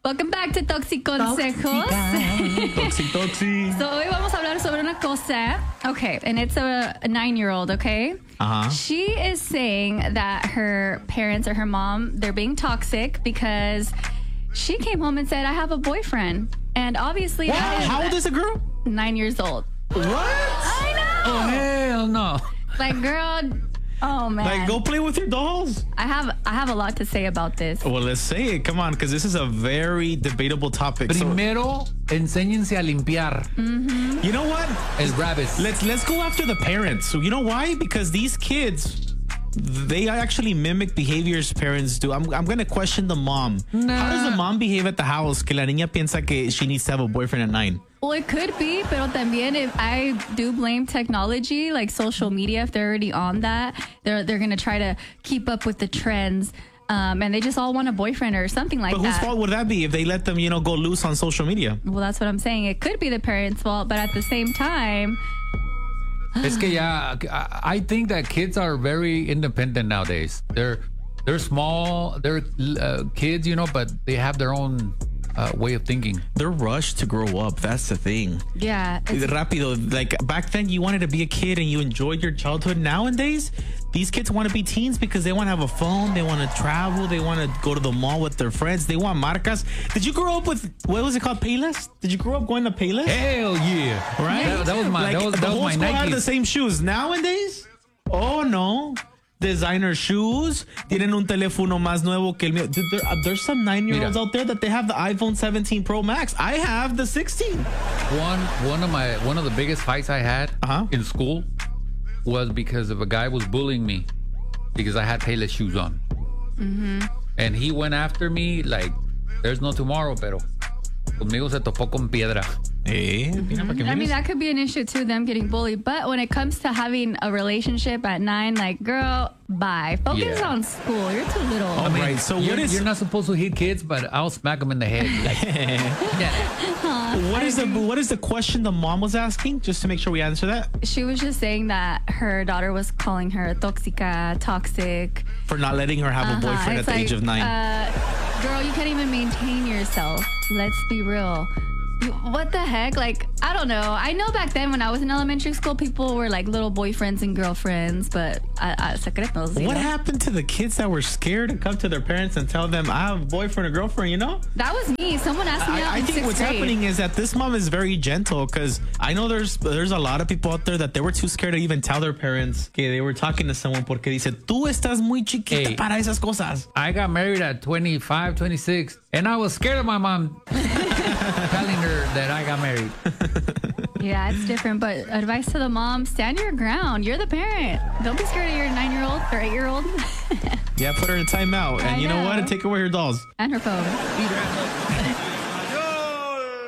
Welcome back to Toxic Consejos. Toxic. So hoy vamos a hablar sobre una cosa. Okay, and it's a 9-year-old, okay? Uh-huh. She is saying that her parents or her mom, they're being toxic because she came home and said, I have a boyfriend. And obviously... What? How old is the girl? 9 years old. What? I know! Oh, hell no. Like, girl... Oh, man. Like, go play with your dolls. I have a lot to say about this. Well, let's say it. Come on, because this is a very debatable topic. Primero, enséñense a limpiar. Mm-hmm. You know what? El rabbits. Let's go after the parents. So you know why? Because these kids, they actually mimic behaviors parents do. I'm going to question the mom. Nah. How does the mom behave at the house que la niña piensa que she needs to have a boyfriend at 9? Well, it could be, pero también if I do blame technology, like social media, if they're already on that, they're going to try to keep up with the trends. And they just all want a boyfriend or something like But that. whose fault would that be if they let them, go loose on social media? Well, that's what I'm saying. It could be the parents' fault, but at the same time... Es que ya, I think that kids are very independent nowadays. They're small, they're kids, but they have their own way of thinking. They're rushed to grow up. That's the thing. Yeah. Rápido. Like back then, you wanted to be a kid and you enjoyed your childhood. Nowadays, these kids want to be teens because they want to have a phone. They want to travel. They want to go to the mall with their friends. They want marcas. Did you grow up with, what was it called? Payless? Did you grow up going to Payless? Hell yeah. Right? That was my, that was the whole my school had Nikes. the same shoes. Nowadays, oh no. Designer shoes. Tienen un teléfono más nuevo que el mío. Dude, there's some 9-year-olds out there that they have the iPhone 17 Pro Max. I have the 16. One of the biggest fights I had in school was because of a guy was bullying me because I had Payless shoes on. Mm-hmm. And he went after me like there's no tomorrow, pero conmigo se topó con piedra. Mm-hmm. I mean, that could be an issue too, them getting bullied. But when it comes to having a relationship at 9, like, girl, bye. Focus on school. You're too little. I mean, right. So you're not supposed to hit kids, but I'll smack them in the head. Like, yeah. What is the question the mom was asking? Just to make sure we answer that. She was just saying that her daughter was calling her toxic. For not letting her have a boyfriend at the age of 9. Girl, you can't even maintain yourself. Let's be real. What the heck? Like, I don't know. I know back then when I was in elementary school, people were like little boyfriends and girlfriends, but secretos. What happened to the kids that were scared to come to their parents and tell them, I have a boyfriend or girlfriend, That was me. Someone asked me out I in think 6th what's grade. happening is that this mom is very gentle because I know there's a lot of people out there that they were too scared to even tell their parents que they were talking to someone porque dice, tú estás muy chiquita para esas cosas. I got married at 25, 26, and I was scared of my mom telling her that I got married. Yeah, it's different, but advice to the mom, stand your ground. You're the parent. Don't be scared of your 9-year-old or 8-year-old. Yeah, put her in timeout. And you know what? And take away her dolls. And her phone.